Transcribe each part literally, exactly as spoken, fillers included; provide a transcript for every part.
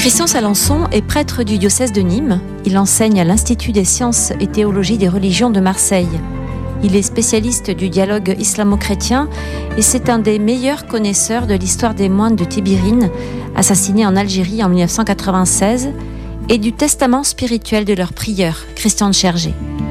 Christian Salençon est prêtre du diocèse de Nîmes. Il enseigne à l'Institut des sciences et théologie des religions de Marseille. Il est spécialiste du dialogue islamo-chrétien et c'est un des meilleurs connaisseurs de l'histoire des moines de Tibérine, assassinés en Algérie en dix-neuf cent quatre-vingt-seize, et du testament spirituel de leur prieur, Christian de Chergé.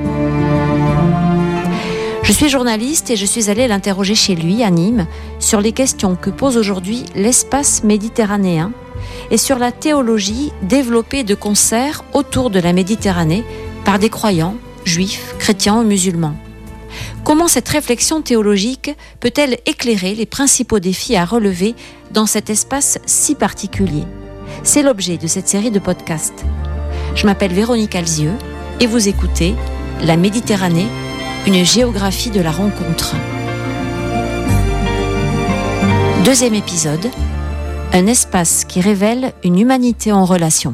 Je suis journaliste et je suis allée l'interroger chez lui, à Nîmes, sur les questions que pose aujourd'hui l'espace méditerranéen et sur la théologie développée de concert autour de la Méditerranée par des croyants, juifs, chrétiens ou musulmans. Comment cette réflexion théologique peut-elle éclairer les principaux défis à relever dans cet espace si particulier ? C'est l'objet de cette série de podcasts. Je m'appelle Véronique Alzieux et vous écoutez La Méditerranée, une géographie de la rencontre. Deuxième épisode, un espace qui révèle une humanité en relation.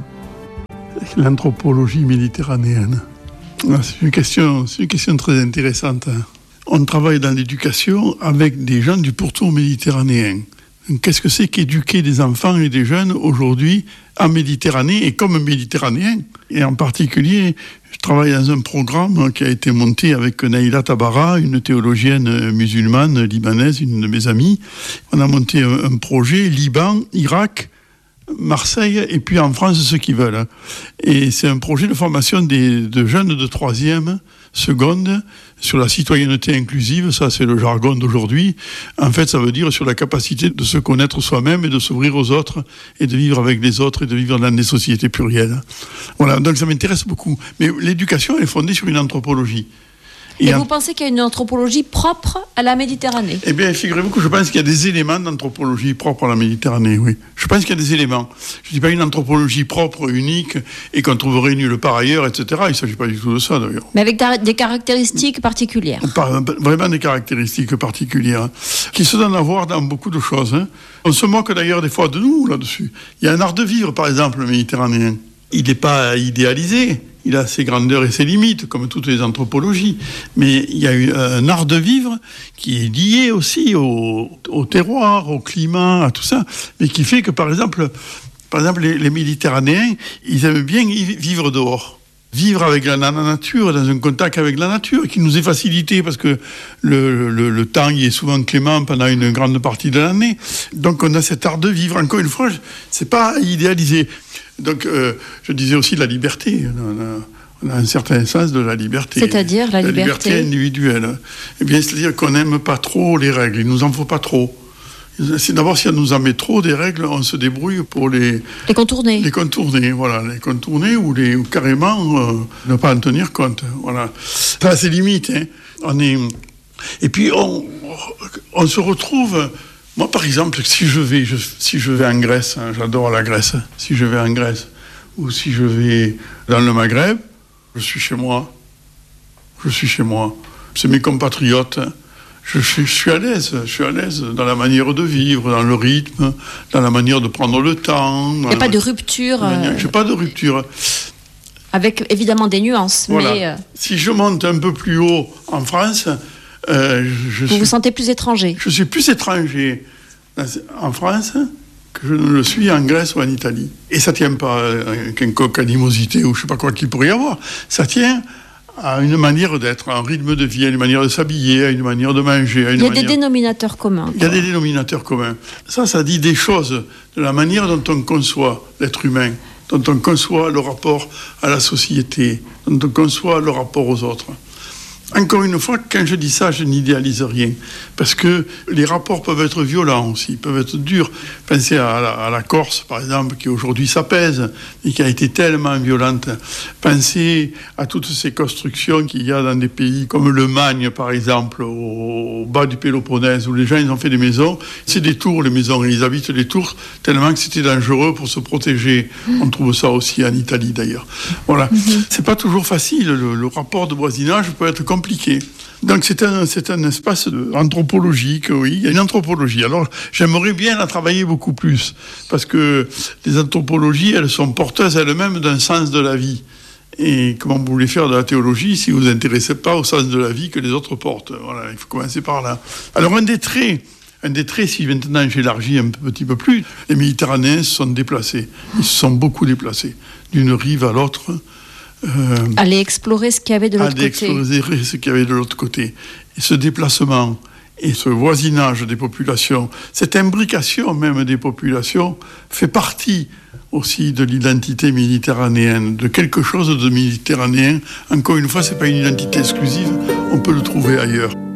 L'anthropologie méditerranéenne. C'est une question, c'est une question très intéressante. On travaille dans l'éducation avec des gens du pourtour méditerranéen. Qu'est-ce que c'est qu'éduquer des enfants et des jeunes aujourd'hui en Méditerranée et comme méditerranéens ? Et en particulier, je travaille dans un programme qui a été monté avec Naïla Tabara, une théologienne musulmane libanaise, une de mes amies. On a monté un, un projet Liban, Irak, Marseille et puis en France ceux qui veulent. Et c'est un projet de formation des, de jeunes de troisième, seconde, sur la citoyenneté inclusive, ça c'est le jargon d'aujourd'hui. En fait, ça veut dire sur la capacité de se connaître soi-même et de s'ouvrir aux autres et de vivre avec les autres et de vivre dans des sociétés plurielles. Voilà, donc ça m'intéresse beaucoup. Mais l'éducation, elle est fondée sur une anthropologie. Et, et vous en... pensez qu'il y a une anthropologie propre à la Méditerranée ? Eh bien, figurez-vous que je pense qu'il y a des éléments d'anthropologie propre à la Méditerranée, oui. Je pense qu'il y a des éléments. Je ne dis pas une anthropologie propre, unique, et qu'on trouverait nulle part ailleurs, et cetera. Il ne s'agit pas du tout de ça, d'ailleurs. Mais avec des caractéristiques particulières. Pas, vraiment des caractéristiques particulières, qui se donnent à voir dans beaucoup de choses. Hein. On se moque d'ailleurs des fois de nous, là-dessus. Il y a un art de vivre, par exemple, le méditerranéen. Il n'est pas idéalisé. Il a ses grandeurs et ses limites, comme toutes les anthropologies. Mais il y a eu un art de vivre qui est lié aussi au, au terroir, au climat, à tout ça. Mais qui fait que, par exemple, par exemple les, les Méditerranéens, ils aiment bien vivre dehors. Vivre avec la, la nature, dans un contact avec la nature, qui nous est facilité parce que le, le, le temps y est souvent clément pendant une grande partie de l'année. Donc on a cet art de vivre. Encore une fois, c'est pas idéalisé. Donc, euh, je disais aussi la liberté. On a, on a un certain sens de la liberté. C'est-à-dire la, la liberté, liberté individuelle. Eh bien, c'est-à-dire qu'on n'aime pas trop les règles. Il nous en faut pas trop. C'est d'abord, si on nous en met trop des règles, on se débrouille pour les... Les contourner. Les contourner, voilà. Les contourner ou, les, ou carrément euh, ne pas en tenir compte. Voilà. Ça a ses limites. Hein. On est... Et puis, on, on se retrouve... Moi, par exemple, si je vais, je, si je vais en Grèce, hein, j'adore la Grèce, hein, si je vais en Grèce, ou si je vais dans le Maghreb, je suis chez moi. Je suis chez moi. C'est mes compatriotes. Je, je, je suis à l'aise. Je suis à l'aise dans la manière de vivre, dans le rythme, dans la manière de prendre le temps. Il n'y a pas de rupture. Euh... Je n'ai pas de rupture. Avec évidemment des nuances. Voilà. Mais euh... Si je monte un peu plus haut en France... Euh, je vous suis, vous sentez plus étranger ? Je suis plus étranger en France que je ne le suis en Grèce ou en Italie. Et ça ne tient pas à une coque animosité ou je ne sais pas quoi qu'il pourrait y avoir. Ça tient à une manière d'être, à un rythme de vie, à une manière de s'habiller, à une manière de manger. À une Il y a manière... des dénominateurs communs. Il y a des dénominateurs communs. Ça, ça dit des choses de la manière dont on conçoit l'être humain, dont on conçoit le rapport à la société, dont on conçoit le rapport aux autres. Encore une fois, quand je dis ça, je n'idéalise rien. Parce que les rapports peuvent être violents aussi, peuvent être durs. Pensez à la, à la Corse, par exemple, qui aujourd'hui s'apaise, et qui a été tellement violente. Pensez à toutes ces constructions qu'il y a dans des pays comme le Magne, par exemple, au, au bas du Péloponnèse, où les gens ils ont fait des maisons. C'est des tours, les maisons, ils habitent les tours, tellement que c'était dangereux pour se protéger. On trouve ça aussi en Italie, d'ailleurs. Voilà. Mm-hmm. C'est pas toujours facile, le, le rapport de voisinage peut être compliqué. Donc c'est un, c'est un espace anthropologique, oui, il y a une anthropologie. Alors j'aimerais bien la travailler beaucoup plus, parce que les anthropologies, elles sont porteuses elles-mêmes d'un sens de la vie. Et comment vous voulez faire de la théologie si vous ne vous intéressez pas au sens de la vie que les autres portent ? Voilà, il faut commencer par là. Alors un des traits, Un des traits, si maintenant j'élargis un petit peu plus, les Méditerranéens se sont déplacés. Ils se sont beaucoup déplacés, d'une rive à l'autre. Euh, aller explorer ce qu'il y avait de l'autre aller côté. Aller explorer ce qu'il y avait de l'autre côté. Et ce déplacement et ce voisinage des populations, cette imbrication même des populations, fait partie aussi de l'identité méditerranéenne, de quelque chose de méditerranéen. Encore une fois, ce n'est pas une identité exclusive, on peut le trouver ailleurs.